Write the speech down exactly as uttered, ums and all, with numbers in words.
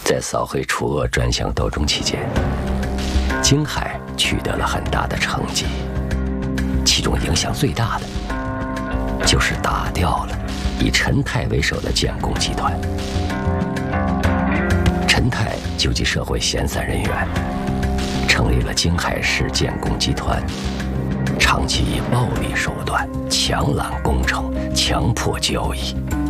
在扫黑除恶专项斗争期间，京海取得了很大的成绩，其中影响最大的就是打掉了以陈泰为首的建工集团。陈泰纠集社会闲散人员，成立了京海市建工集团，长期以暴力手段强揽工程、强迫交易，